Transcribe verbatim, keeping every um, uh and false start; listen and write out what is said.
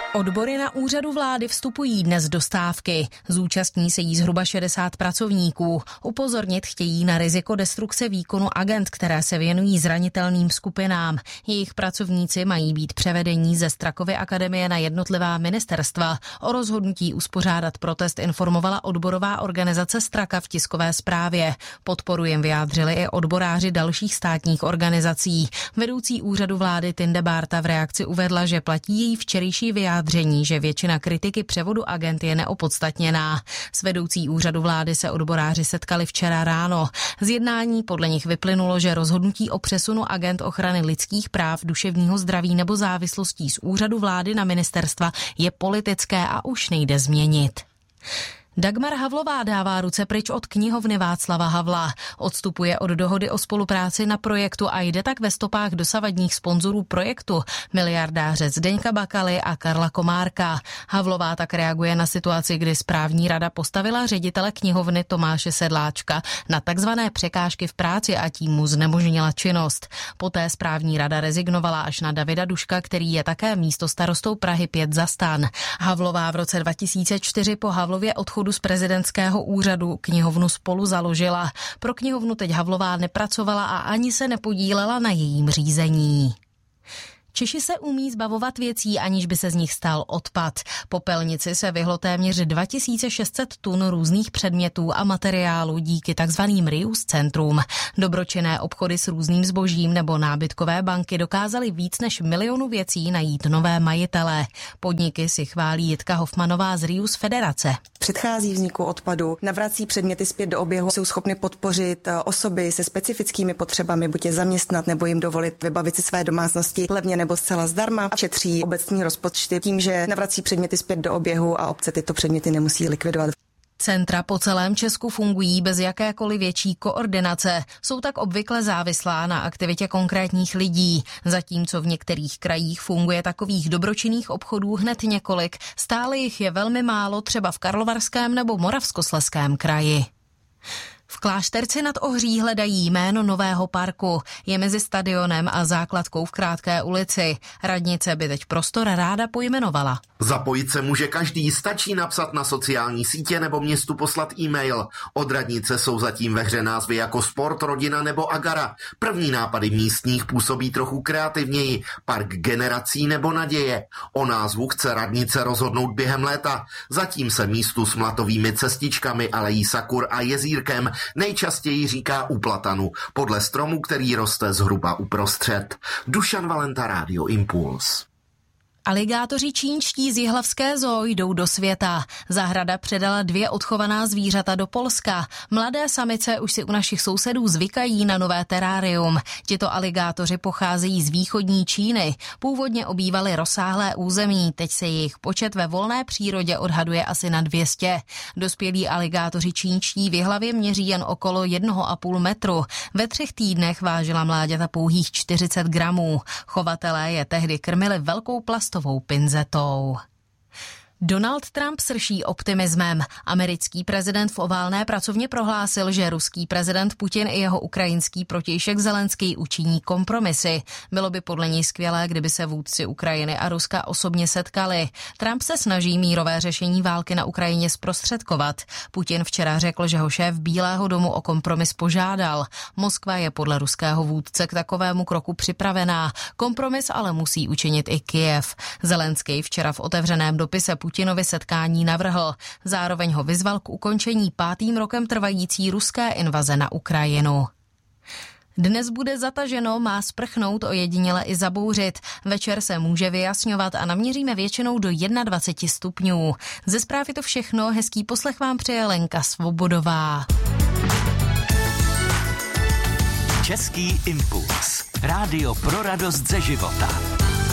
Odbory na úřadu vlády vstupují dnes do stávky. Zúčastní se jí zhruba šedesát pracovníků. Upozornit chtějí na riziko destrukce výkonu agend, které se věnují zranitelným skupinám. Jejich pracovníci mají být převedení ze Strakovy akademie na jednotlivá ministerstva. O rozhodnutí uspořádat protest informovala odborová organizace Straka v tiskové zprávě. Podporu jim vyjádřili i odboráři dalších státních organizací. Vedoucí úřadu vlády Tinde Bárta v reakci uvedla, že platí její včerejší vyjádření, že většina kritiky převodu agent je neopodstatněná. S vedoucí úřadu vlády se odboráři setkali včera ráno. Z jednání podle nich vyplynulo, že rozhodnutí o přesunu agent ochrany lidských práv, duševního zdraví nebo závislostí z úřadu vlády na ministerstva je politické a už nejde změnit. Dagmar Havlová dává ruce pryč od knihovny Václava Havla. Odstupuje od dohody o spolupráci na projektu a jde tak ve stopách dosavadních sponzorů projektu, miliardáře Zdeňka Bakaly a Karla Komárka. Havlová tak reaguje na situaci, kdy správní rada postavila ředitele knihovny Tomáše Sedláčka na takzvané překážky v práci a tím mu znemožnila činnost. Poté správní rada rezignovala až na Davida Duška, který je také místostarostou Prahy pět za STAN. Havlová v roce dva tisíce čtyři po Havlově odchodu z prezidentského úřadu knihovnu Spolu založila. Pro knihovnu teď Havlová nepracovala a ani se nepodílela na jejím řízení. Češi se umí zbavovat věcí, aniž by se z nich stal odpad. Popelnici se vyhlo téměř dva tisíce šest set tun různých předmětů a materiálů díky takzvaným reuse centrům. Dobročinné obchody s různým zbožím nebo nábytkové banky dokázaly víc než milionu věcí najít nové majitele. Podniky si chválí Jitka Hofmanová z Reuse Federace. Předchází vzniku odpadu, navrací předměty zpět do oběhu, jsou schopny podpořit osoby se specifickými potřebami, buď je zaměstnat nebo jim dovolit vybavit si své domácnosti levně nebo zcela zdarma, a šetří obecní rozpočty tím, že navrací předměty zpět do oběhu a obce tyto předměty nemusí likvidovat. Centra po celém Česku fungují bez jakékoliv větší koordinace. Jsou tak obvykle závislá na aktivitě konkrétních lidí. Zatímco v některých krajích funguje takových dobročinných obchodů hned několik, stále jich je velmi málo třeba v Karlovarském nebo Moravskoslezském kraji. V Klášterci nad Ohří hledají jméno nového parku. Je mezi stadionem a základkou v Krátké ulici. Radnice by teď prostor ráda pojmenovala. Zapojit se může každý, stačí napsat na sociální sítě nebo městu poslat e-mail. Od radnice jsou zatím ve hře názvy jako Sport, Rodina nebo Agara. První nápady místních působí trochu kreativněji. Park generací nebo Naděje. O názvu chce radnice rozhodnout během léta. Zatím se místu s mlatovými cestičkami, alejí sakur a jezírkem nejčastěji říká u platanu, podle stromu, který roste zhruba uprostřed. Dušan Valenta, Rádio Impuls. Aligátoři čínští z jihlavské zoo jdou do světa. Zahrada předala dvě odchovaná zvířata do Polska. Mladé samice už si u našich sousedů zvykají na nové terárium. Tito aligátoři pocházejí z východní Číny. Původně obývali rozsáhlé území, teď se jejich počet ve volné přírodě odhaduje asi na dvě stě. Dospělí aligátoři čínští v Jihlavě měří jen okolo jednoho a půl metru. Ve třech týdnech vážila mláďata pouhých čtyřicet gramů. Chovatelé je tehdy krmili velkou plastovou pinzetou. Donald Trump srší optimismem. Americký prezident v oválné pracovně prohlásil, že ruský prezident Putin i jeho ukrajinský protějšek Zelenský učiní kompromisy. Bylo by podle něj skvělé, kdyby se vůdci Ukrajiny a Ruska osobně setkali. Trump se snaží mírové řešení války na Ukrajině zprostředkovat. Putin včera řekl, že ho šéf Bílého domu o kompromis požádal. Moskva je podle ruského vůdce k takovému kroku připravená. Kompromis ale musí učinit i Kyjev. Zelenský včera v otevřeném dopise Putinovi setkání navrhl. Zároveň ho vyzval k ukončení pátým rokem trvající ruské invaze na Ukrajinu. Dnes bude zataženo, má sprchnout, ojediněle i zabouřit. Večer se může vyjasňovat a naměříme většinou do dvacet jedna stupňů. Ze zpráv je to všechno, hezký poslech vám přeje Lenka Svobodová. Český impuls. Rádio pro radost ze života.